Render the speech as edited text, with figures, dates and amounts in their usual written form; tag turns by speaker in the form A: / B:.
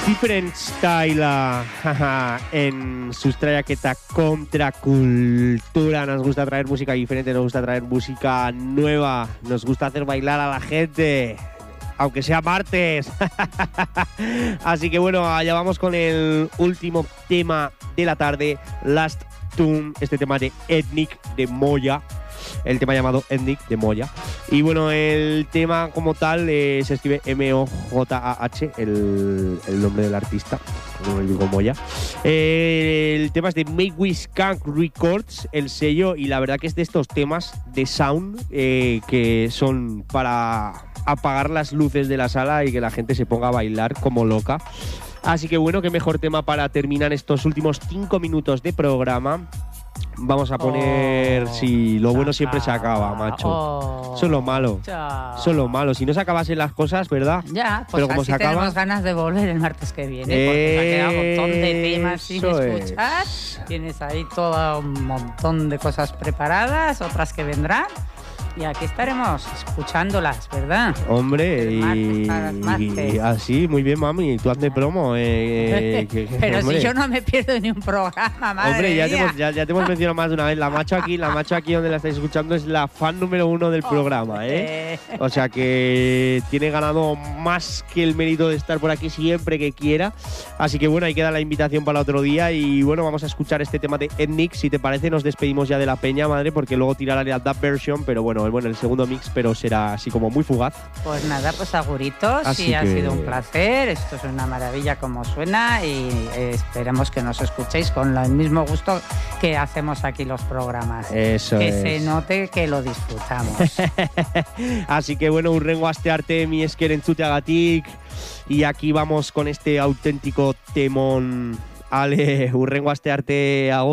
A: Different Style en sustraiaketa Contracultura. Nos gusta traer música diferente, nos gusta traer música nueva, nos gusta hacer bailar a la gente, aunque sea martes. Así que bueno, allá vamos con el último tema de la tarde, Last Tune, este tema de Ethnic de Moya. El tema llamado Ethnic de Moya. Y bueno, el tema como tal se escribe M-O-J-A-H, el nombre del artista, como digo, Moya. El tema es de Make We Skank Records, el sello, y la verdad que es de estos temas de sound que son para apagar las luces de la sala y que la gente se ponga a bailar como loca. Así que bueno, qué mejor tema para terminar estos últimos 5 minutos de programa. Vamos a poner... sí, lo bueno siempre se acaba, macho. Eso es lo malo. Eso es lo malo. Si no se acabasen las cosas, ¿verdad?
B: Ya, pues
A: pero como
B: así
A: se acaba,
B: tenemos ganas de volver el martes que viene, porque se ha quedado un montón de temas sin escuchar. Tienes ahí todo un montón de cosas preparadas, otras que vendrán. Y aquí estaremos escuchándolas, ¿verdad?
A: Hombre, y así, muy bien, mami. Tú hazme promo.
B: Pero hombre, si yo no me pierdo ni un programa, madre
A: hombre,
B: mía.
A: ya te hemos mencionado más de una vez. La macho aquí donde la estáis escuchando es la fan número 1 del programa, ¿eh? O sea que tiene ganado más que el mérito de estar por aquí siempre que quiera. Así que bueno, ahí queda la invitación para otro día. Y bueno, vamos a escuchar este tema de Ethnic. Si te parece, nos despedimos ya de la peña, madre, porque luego tirará la dub version, pero bueno, el segundo mix, pero será así como muy fugaz.
B: Pues nada, pues aguritos,
A: así
B: y ha sido un placer. Esto es una maravilla como suena y esperemos que nos escuchéis con el mismo gusto que hacemos aquí los programas.
A: Eso
B: que
A: es.
B: se note que lo disfrutamos.
A: Así que bueno, hurrengo astearte, mi esker entzuteagatik, y aquí vamos con este auténtico temón. Ale, hurrengo astearte, agur.